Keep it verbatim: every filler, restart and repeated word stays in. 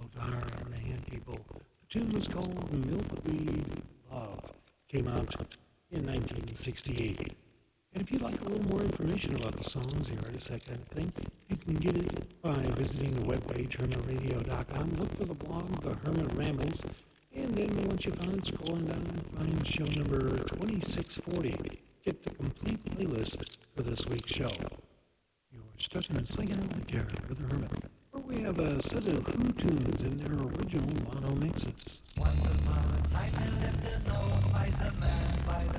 with our man people. The tune was called Milkweed Love. Came out in nineteen sixty-eight. And if you'd like a little more information about the songs, the artists, that kind of thing, you can get it by visiting the webpage, hermit radio dot com. Look for the blog, The Hermit Rambles, and then once you find it, scroll on down and find show number twenty-six forty. Get the complete playlist for this week's show. You're stuck in a second with Derek with the Hermit, where we have a set of Who tunes in their original mono mixes. Once upon a time there lived an old miser man by the